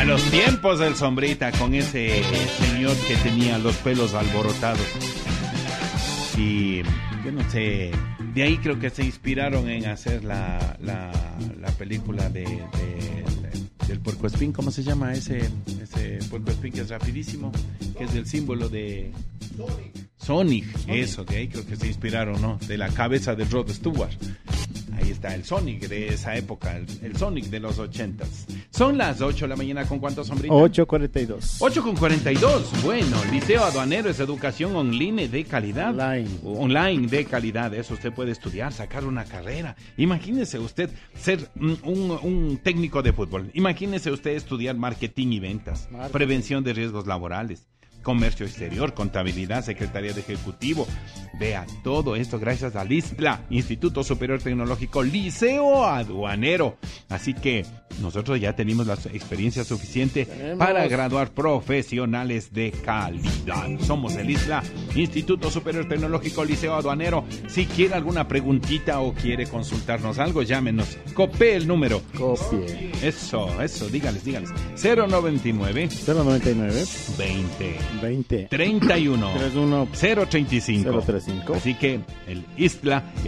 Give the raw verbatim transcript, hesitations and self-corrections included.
A los tiempos del Sombrita, con ese señor que tenía los pelos alborotados. Y yo no sé, de ahí creo que se inspiraron en hacer la, la, la película de, de, del puercoespín. ¿Cómo se llama ese, ese puercoespín que es rapidísimo? Que es el símbolo de Sonic. Sonic, eso, de ahí creo que se inspiraron, ¿no? De la cabeza de Rod Stewart. Ahí está el Sonic de esa época, el, el Sonic de los ochentas. Son las ocho de la mañana, ¿con cuántos, Sombrita? ocho cuarenta y dos. ocho con cuarenta y dos. Bueno, Liceo Aduanero es educación online de calidad. Online. Online de calidad. Eso usted puede estudiar, sacar una carrera. Imagínese usted ser un, un, un técnico de fútbol. Imagínese usted estudiar marketing y ventas, marketing, prevención de riesgos laborales, comercio exterior, contabilidad, secretaría de ejecutivo. Vea, todo esto gracias al ISTLA, Instituto Superior Tecnológico Liceo Aduanero. Así que nosotros ya tenemos la experiencia suficiente tenemos. para graduar profesionales de calidad. Somos el ISTLA, Instituto Superior Tecnológico Liceo Aduanero. Si quiere alguna preguntita o quiere consultarnos algo, llámenos. Copie el número. Copie. Eso, eso, dígales, dígales. cero noventa y nueve. cero noventa y nueve. veinte. veinte. treinta y uno. treinta y uno. cero treinta y cinco. cero treinta y cinco. Así que el ISTLA